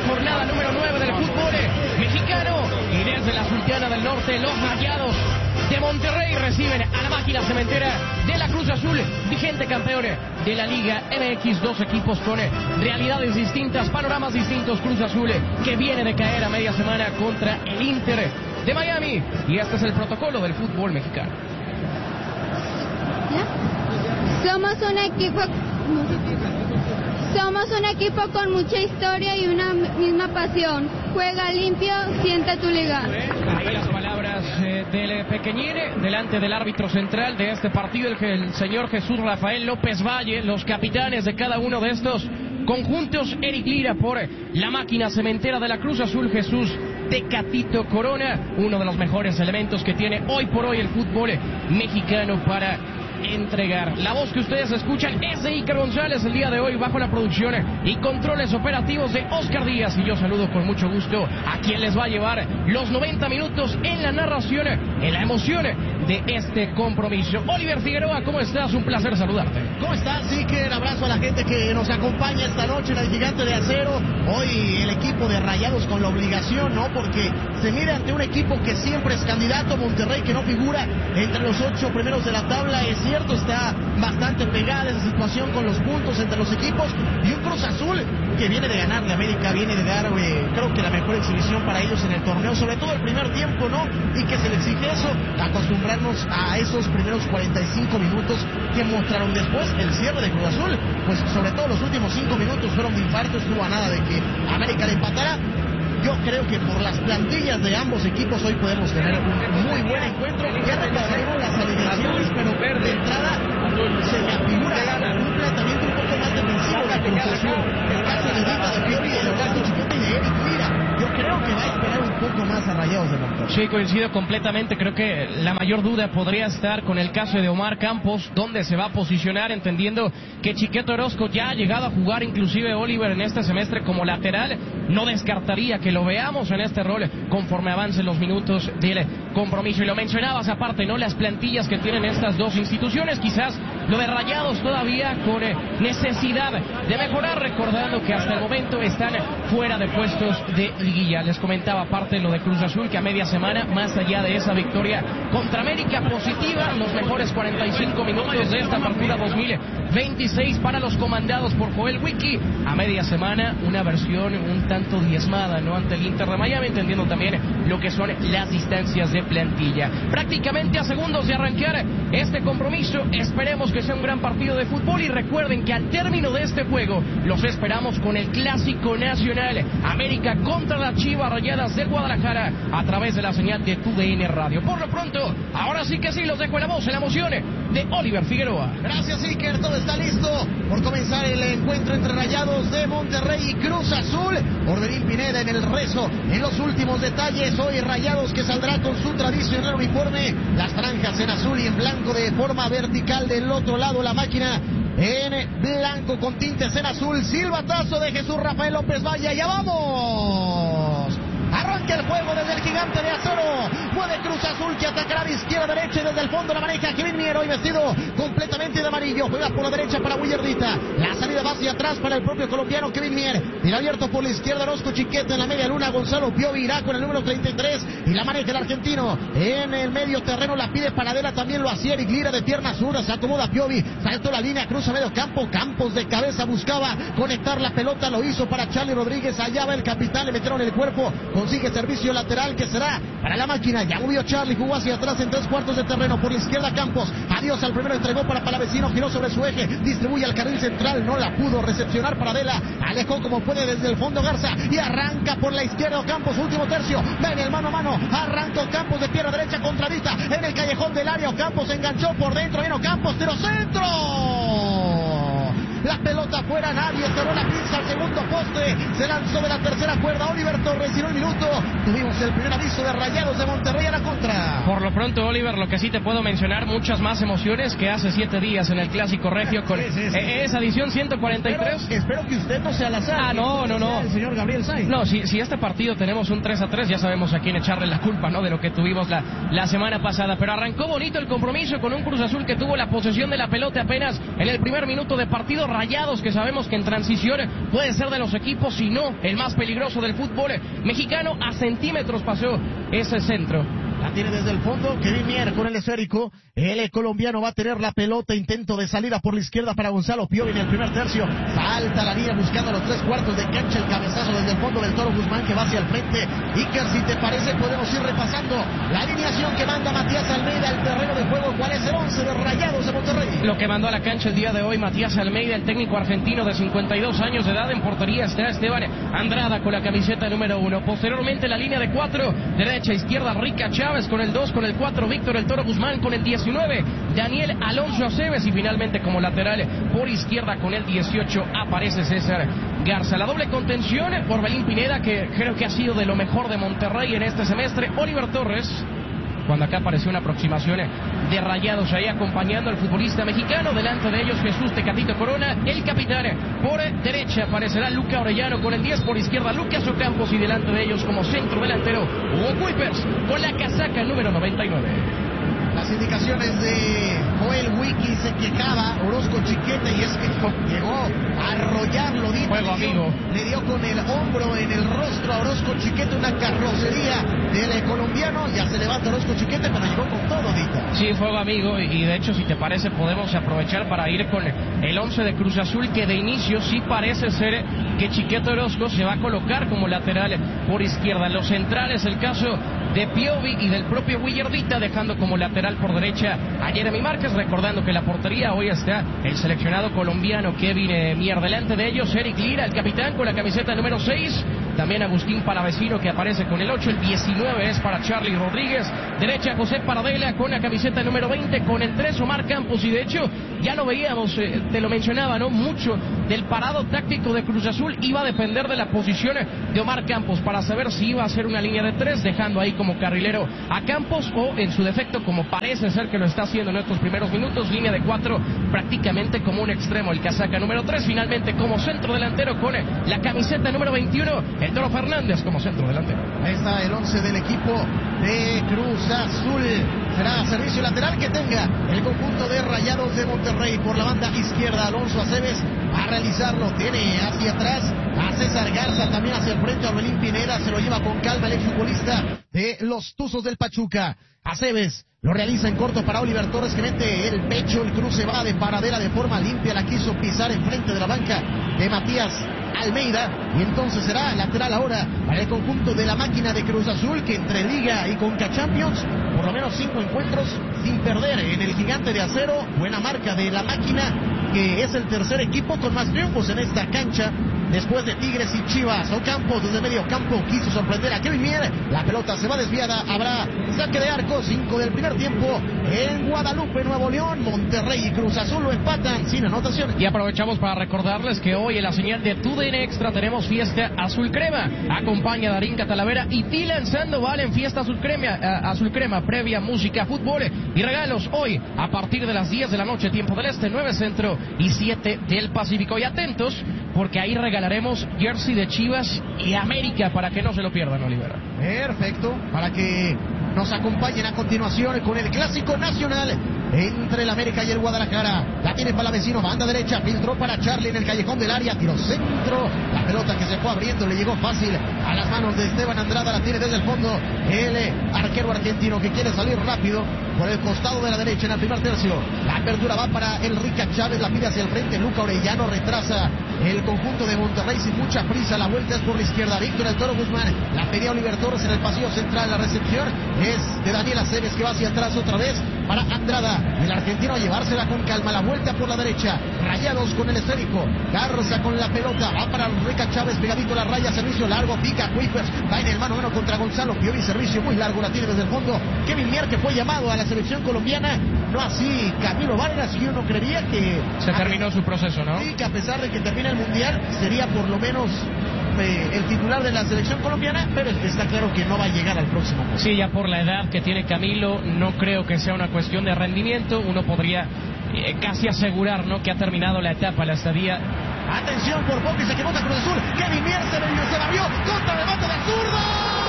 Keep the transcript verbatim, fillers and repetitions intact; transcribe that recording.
jornada número nueve del fútbol mexicano. Y desde la Sultana del Norte, los Rayados de Monterrey reciben a la máquina cementera de la Cruz Azul, vigente campeón de la Liga M X. Dos equipos con realidades distintas, panoramas distintos. Cruz Azul que viene de caer a media semana contra el Inter de Miami. Y este es el protocolo del fútbol mexicano. Somos un equipo... Somos un equipo con mucha historia y una misma pasión. Juega limpio, siente tu liga. Ahí las palabras eh, del pequeñín delante del árbitro central de este partido, el, el señor Jesús Rafael López Valle, los capitanes de cada uno de estos conjuntos. Eric Lira por la máquina cementera de la Cruz Azul, Jesús Tecatito Corona, uno de los mejores elementos que tiene hoy por hoy el fútbol mexicano para entregar. La voz que ustedes escuchan es de Iker González el día de hoy, bajo la producción y controles operativos de Oscar Díaz, y yo saludo con mucho gusto a quien les va a llevar los noventa minutos en la narración, en la emoción de este compromiso. Oliver Figueroa, ¿cómo estás? Un placer saludarte. ¿Cómo estás, Iker? Abrazo a la gente que nos acompaña esta noche en el Gigante de Acero. Hoy el equipo de Rayados con la obligación, ¿no? Porque se mira ante un equipo que siempre es candidato, Monterrey, que no figura entre los ocho primeros de la tabla. Es cierto, está bastante pegada esa situación con los puntos entre los equipos, y un Cruz Azul que viene de ganar de América, viene de dar, eh, creo que la mejor exhibición para ellos en el torneo, sobre todo el primer tiempo, ¿no? Y que se le exige eso, acostumbrarnos a esos primeros cuarenta y cinco minutos que mostraron después. El cierre de Cruz Azul, pues sobre todo los últimos cinco minutos fueron de infarto, estuvo a nada de que América le empatara. Yo creo que por las plantillas de ambos equipos hoy podemos tener un muy buen encuentro. Ya recorrieron las alineaciones, pero de entrada se me afigura un planteamiento un poco más defensivo de Cruz Azul. El caso de Dita, de Piovi, de Leonardo Chiquete y de Eric Lira. Yo creo que va a esperar un poco más a Rayados de Monterrey. Sí, coincido completamente. Creo que la mayor duda podría estar con el caso de Omar Campos, dónde se va a posicionar, entendiendo que Chiquete Orozco ya ha llegado a jugar, inclusive Oliver, en este semestre como lateral. No descartaría que lo veamos en este rol conforme avancen los minutos del compromiso. Y lo mencionabas aparte, ¿no? Las plantillas que tienen estas dos instituciones, quizás lo de Rayados todavía con eh, necesidad de mejorar, recordando que hasta el momento están fuera de puestos de liguilla. Les comentaba aparte lo de Cruz Azul, que a media semana, más allá de esa victoria contra América positiva, los mejores cuarenta y cinco minutos de esta partida dos mil veintiséis para los comandados por Joel Wiki. A media semana, una versión un tanto diezmada, ¿no? Ante el Inter de Miami, entendiendo también lo que son las distancias de plantilla. Prácticamente a segundos de arrancar este compromiso, esperemos que sea un gran partido de fútbol, y recuerden que al término de este juego los esperamos con el Clásico Nacional, América contra las Chivas Rayadas del Guadalajara, a través de la señal de Tu D N Radio. Por lo pronto, ahora sí que sí, los dejo en la voz, en la emoción de Oliver Figueroa. Gracias, Iker, todo está listo por comenzar el encuentro entre Rayados de Monterrey y Cruz Azul. Orderín Pineda en el rezo, en los últimos detalles. Hoy Rayados que saldrá con su tradicional uniforme, las franjas en azul y en blanco de forma vertical. Del otro lado la máquina en blanco con tintes en azul. Silbatazo de Jesús Rafael López Valle. ¡Ya vamos! Arranca el juego desde el Gigante de Acero. Mueve Cruz Azul, que atacará de izquierda a derecha, y desde el fondo la maneja Kevin Mier, hoy vestido completamente de amarillo. Juega por la derecha para Willardita. La salida va hacia atrás para el propio colombiano Kevin Mier. Y abierto por la izquierda Orozco Chiquete, en la media luna Gonzalo Piovi irá con el número treinta y tres. Y la maneja el argentino en el medio terreno. La pide Paradela, también lo hacía Eric Lira de pierna zurda. Se acomoda Piovi, saltó la línea, cruza medio campo. Campos de cabeza buscaba conectar la pelota, lo hizo para Charlie Rodríguez. Allá va el capitán, le metieron el cuerpo. Consigue servicio lateral que será para la máquina. Ya movió Charlie, jugó hacia atrás en tres cuartos de terreno. Por la izquierda Campos, adiós al primero, entregó para Palavecino, giró sobre su eje, distribuye al carril central, no la pudo recepcionar Paradela, alejó como puede desde el fondo Garza, y arranca por la izquierda Campos, último tercio, ven el mano a mano, arrancó Campos de pierna derecha contra Vista, en el callejón del área. Campos se enganchó por dentro, vino Campos, tiro centro. La pelota fuera, nadie cerró la pinza al segundo poste, se lanzó de la tercera cuerda Oliver Torres, y en un minuto tuvimos el primer aviso de Rayados de Monterrey a la contra. Por lo pronto, Oliver, lo que sí te puedo mencionar, muchas más emociones que hace siete días en el Clásico Regio con sí, sí, sí. Eh, esa edición ciento cuarenta y tres. Pero espero que usted no sea al azar. Ah, no, no, no. El señor Gabriel Sainz. No, si, si este partido tenemos un tres a tres, ya sabemos a quién echarle la culpa, ¿no? De lo que tuvimos la, la semana pasada. Pero arrancó bonito el compromiso con un Cruz Azul que tuvo la posesión de la pelota apenas en el primer minuto de partido. Rayados, que sabemos sabemos que en transición puede ser de los equipos, si no el más peligroso del fútbol mexicano. A centímetros pasó ese centro. La tiene desde el fondo Kevin Mier con el esférico. El colombiano va a tener la pelota. Intento de salida por la izquierda para Gonzalo Piovi en el primer tercio. Salta la línea buscando los tres cuartos de cancha. El cabezazo desde el fondo del Toro Guzmán que va hacia el frente. Iker, si te parece, podemos ir repasando la alineación que manda Matías Almeida al terreno de juego. ¿Cuál es el once de Rayados de Monterrey? Lo que mandó a la cancha el día de hoy Matías Almeida, el técnico argentino de cincuenta y dos años de edad. En portería está Esteban Andrada con la camiseta número uno. Posteriormente la línea de cuatro, derecha, izquierda, Rica Chávez con el dos, con el cuatro, Víctor el Toro Guzmán con el diecinueve, Daniel Alonso Aceves, y finalmente como lateral por izquierda con el dieciocho aparece César Garza. La doble contención por Orbelín Pineda, que creo que ha sido de lo mejor de Monterrey en este semestre. Oliver Torres, cuando acá apareció una aproximación de Rayados ahí acompañando al futbolista mexicano. Delante de ellos Jesús Tecatito Corona, el capitán. Por derecha aparecerá Luca Orellano con el diez, por izquierda Lucas Ocampos, y delante de ellos como centro delantero Hugo Kuipers con la casaca número noventa y nueve. Las indicaciones de Joel Wiki, se quejaba Orozco Chiquete, y es que llegó a arrollarlo. Juego, le, dio, amigo. le dio con el hombro en el rostro a Orozco Chiquete, una carrocería del colombiano. Ya se levanta Orozco Chiquete, pero llegó con todo, Dita. Sí, fuego, amigo, y de hecho, si te parece, podemos aprovechar para ir con el once de Cruz Azul, que de inicio sí parece ser que Chiquete Orozco se va a colocar como lateral por izquierda. Los centrales, el caso de Piovi y del propio Willardita, dejando como lateral por derecha a Jeremy Márquez, recordando que la portería hoy está el seleccionado colombiano Kevin Mier. Delante de ellos Eric Lira, el capitán, con la camiseta número seis, también Agustín Palavecino, que aparece con el ocho, el diecinueve es para Charlie Rodríguez, derecha José Paradela con la camiseta número veinte, con el tres Omar Campos, y de hecho ya lo veíamos, eh, te lo mencionaba, ¿no? Mucho del parado táctico de Cruz Azul iba a depender de la posición de Omar Campos para saber si iba a hacer una línea de tres, dejando ahí como carrilero a Campos, o en su defecto, como parece ser que lo está haciendo en estos primeros minutos, línea de cuatro prácticamente como un extremo, el casaca número tres, finalmente como centro delantero con la camiseta número veintiuno, el Toro Fernández como centro delantero. Ahí está el once del equipo de Cruz Azul. Será servicio lateral que tenga el conjunto de Rayados de Monterrey. Por la banda izquierda, Alonso Aceves a realizarlo. Tiene hacia atrás a César Garza, también hacia el frente a Orbelín Pineda. Se lo lleva con calma el exfutbolista de los Tuzos del Pachuca. Aceves lo realiza en corto para Oliver Torres, que mete el pecho. El cruce va de paradera de forma limpia. La quiso pisar enfrente de la banca de Matías Almeida, y entonces será lateral ahora para el conjunto de la máquina de Cruz Azul, que entre Liga y Conca Champions, por lo menos cinco encuentros sin perder en el Gigante de Acero. Buena marca de la máquina, que es el tercer equipo con más triunfos en esta cancha, después de Tigres y Chivas. Ocampos desde medio campo quiso sorprender a Kevin Mier. La pelota se va desviada. Habrá saque de arco. Cinco del primer tiempo en Guadalupe, Nuevo León. Monterrey y Cruz Azul lo empatan sin anotación. Y aprovechamos para recordarles que hoy en la señal de T U D N Extra tenemos fiesta azul crema. Acompaña a Darín Catalavera y Dylan Sandoval en fiesta azul crema, uh, azul crema, previa música, fútbol y regalos hoy a partir de las diez de la noche, tiempo del este, nueve centro y siete del Pacífico. Y atentos, porque ahí regalaremos jersey de Chivas y América para que no se lo pierdan, Oliver. Perfecto, para que nos acompañen a continuación con el Clásico Nacional entre el América y el Guadalajara. La tiene Palavecino, banda derecha, filtró para Charlie en el callejón del área, tiró centro, la pelota que se fue abriendo le llegó fácil a las manos de Esteban Andrada. La tiene desde el fondo el arquero argentino, que quiere salir rápido por el costado de la derecha en el primer tercio. La apertura va para el Rica Chávez, la pide hacia el frente Luca Orellano, retrasa el conjunto de Monterrey sin mucha prisa. La vuelta es por la izquierda, Víctor el Toro Guzmán, la pedía Oliver Torres en el pasillo central. La recepción es de Daniel Aceves, que va hacia atrás otra vez para Andrada, el argentino a llevársela con calma. La vuelta por la derecha, Rayados con el esférico, Garza con la pelota, va para Rica Chávez, pegadito a la raya, servicio largo, pica Kuipers, va en el mano a mano contra Gonzalo Piovi, servicio muy largo, la tiene desde el fondo Kevin Mier, que fue llamado a la selección colombiana, no así Camilo Vargas, y uno creería que se terminó a, su proceso, ¿no? Sí, que a pesar de que termina el mundial sería por lo menos eh, el titular de la selección colombiana, pero está claro que no va a llegar al próximo. Sí, ya por la edad que tiene Camilo, no creo que sea una cuestión de rendimiento. Uno podría eh, casi asegurar, ¿no?, que ha terminado la etapa, la estadía. Atención, por poco y se equivoca Cruz Azul. Kevin Mier se, se barrió contra el remate de zurdo.